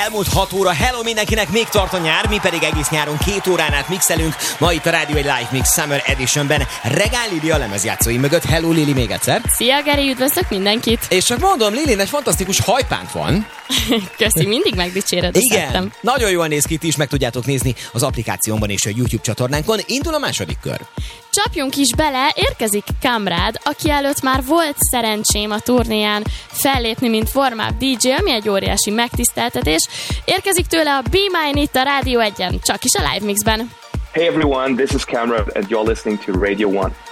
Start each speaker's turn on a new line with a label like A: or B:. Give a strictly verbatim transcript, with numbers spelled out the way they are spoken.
A: elmúlt hat óra. Hello mindenkinek, még tart a nyár, mi pedig egész nyáron két órán át mixelünk. Ma itt a Rádió egy Live Mix Summer Editionben Regál Lili a lemezjátszói mögött. Hello Lili még egyszer.
B: Szia Geri, üdvözlök mindenkit.
A: És csak mondom, Lilin egy fantasztikus hajpánt van.
B: Köszi, mindig megdicséred.
A: Igen,
B: szerettem.
A: nagyon jól néz ki, ti is meg tudjátok nézni az applikációmban és a YouTube csatornánkon. Indul a második kör.
B: Csapjunk is bele, érkezik Kamrád, aki előtt már volt szerencsém a turnéján fellépni, mint warm-up dé dzsé, ami egy óriási megtiszteltetés. Érkezik tőle a Be Mine itt a Rádió egyen, csak is a Live Mixben.
C: Hey everyone, this is Kamrád and you're listening to Radio one.